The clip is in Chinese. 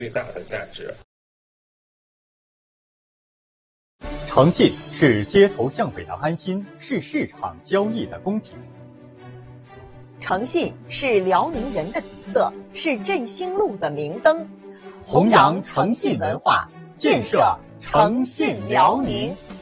最大的价值。 诚信是街头巷尾的安心，是市场交易的公平。 诚信是辽宁人的底色，是振兴路的明灯。 弘扬诚信文化，建设诚信辽宁。